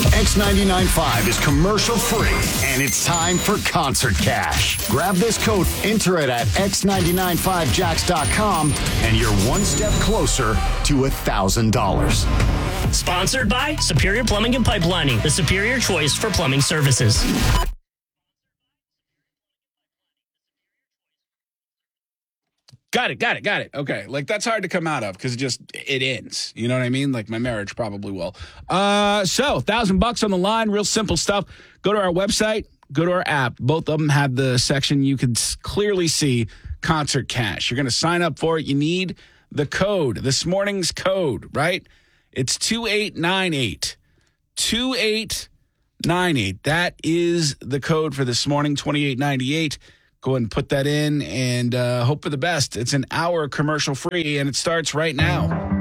X99.5 is commercial free, and it's time for Concert Cash. Grab this code, enter it at x995jacks.com, and you're one step closer to $1,000. Sponsored by Superior Plumbing and Pipelining, the superior choice for plumbing services. Got it. Okay. Like, that's hard to come out of because it ends. You know what I mean? Like, my marriage probably will. So $1,000 on the line, real simple stuff. Go to our website, go to our app. Both of them have the section you can clearly see Concert Cash. You're going to sign up for it. You need the code, this morning's code, right? It's 2898. 2898. That is the code for this morning, 2898. Go ahead and put that in and hope for the best. It's an hour commercial free, and it starts right now.